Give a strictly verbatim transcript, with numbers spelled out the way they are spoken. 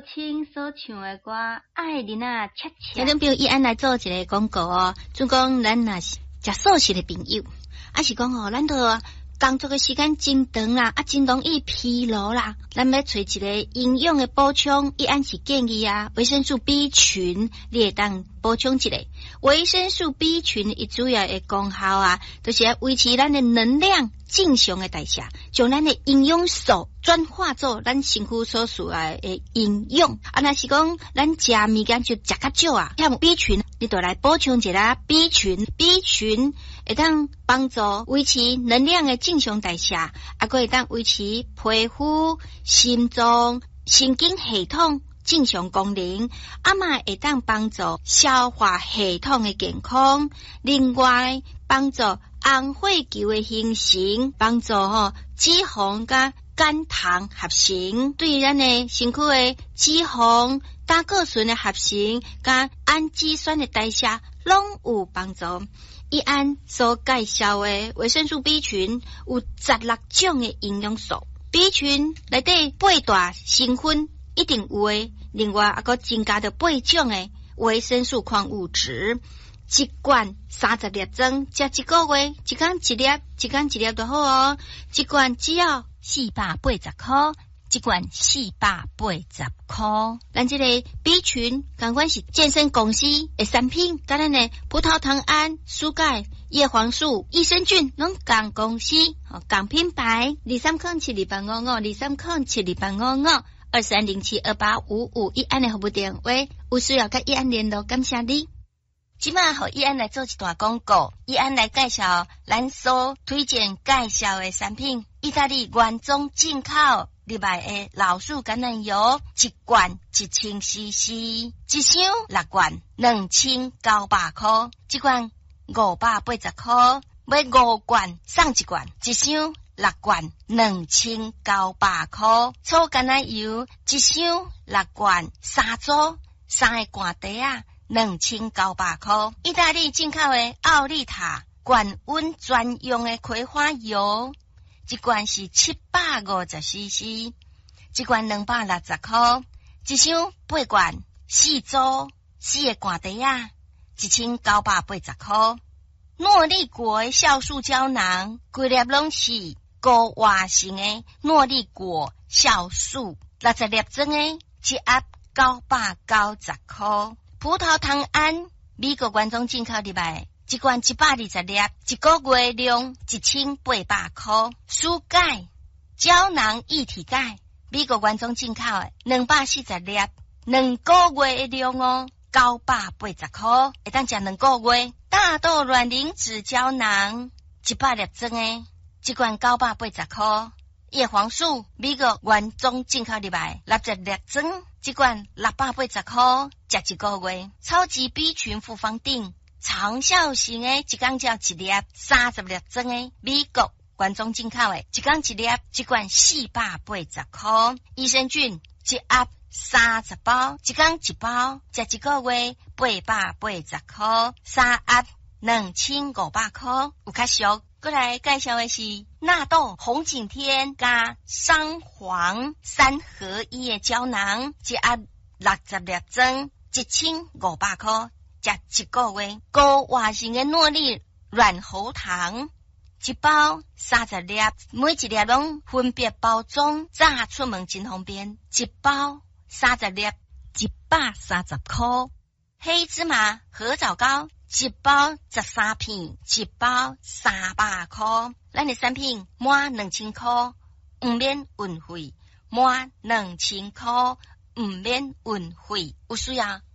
青所唱的歌，爱你那恰恰。 听众朋友，伊安来做一个广告哦，就讲咱若是食素食的朋友，啊是讲哦，咱都工作的时间真长啦，啊真容易疲劳啦，咱要找一个营养的补充，伊安是建议啊，维生素 B 群，你会当补充一个。维生素 B 群伊主要的功效啊，就是要维持咱的能量正常的代谢，将咱的营养素转化做咱身躯所需要的营养。啊，若是讲咱食物件就食较少啊，像 B 群，你就来补充一下 B 群 ，B 群会当帮助维持能量的正常代谢，啊，佮会当维持皮肤、心脏、神经系统正常功能，啊嘛会当帮助消化系统的健康，另外帮助红血球的形成，帮助吼脂肪甲肝糖合成，对咱的身躯的脂肪、胆固醇的合成，甲氨基酸的代谢拢有帮助。伊安所介绍的维生素 B 群有十六种的营养素 ，B 群内底八大成分一定有诶，另外还佫增加着八种诶维生素矿物质。一罐三十粒装，食一个月，一天一粒，一天一粒就好哦。一罐只要四百八十块，一罐四百八十块。咱这个 B 群，同款是健身公司的产品，甲咱的葡萄糖胺、舒钙、叶黄素、益生菌，拢同公司、同品牌。二三空七二八五五，二三空七二八五五，二三零七二八五五，一安的服务电话，有需要甲一安联络，感谢你。即马互伊安来做一段广告，伊安来介绍咱所推荐介绍的产品，意大利原装进口入来的老鼠橄榄油，一罐一千 C C， 一箱六罐两千九百块，一罐五百八十块，买五罐送一罐，一箱六罐两千九百块，粗橄榄油一箱六罐三组三个罐底啊。两千九百块，意大利进口的奥利塔高温专用的葵花油，一罐是七百五十 C C， 一罐两百六十块，一箱八罐四组四个罐底啊，一千九百八十块。诺丽果的酵素胶囊，规粒拢是高活性的诺丽果酵素，六十粒装的，一盒九百九十块。葡萄糖胺，美国原装进口入来，一罐一百二十粒，一个月量一千八百块。舒钙胶囊一体钙，美国原装进口的，两百四十粒，两个月的量哦，九百八十块，会当食两个月。大豆卵磷脂胶囊，一百粒装的，一罐九百八十块。叶黄素，美国原装进口入来，六十粒装。一罐六百八十块，食一个月。超级 B 群复方锭，长效型的，一工照一粒，三十粒装的，美国原装进口的，一工一粒，一罐四百八十块。益生菌一盒三十包，一工一包，食一个月八百八十块，三盒两千五百块，有较俗。过来介绍的是纳豆红景天加桑黄三合一的胶囊，一盒六十粒装，一千五百块，食一个月。高活性的诺丽软喉糖，一包三十粒，每一粒拢分别包装，炸出门真方便。一包三十粒，一百三十块。黑芝麻合枣膏，一包十三片，一包三百块。咱的产品满两千块，唔免运费；满两千块，唔免运费。有需要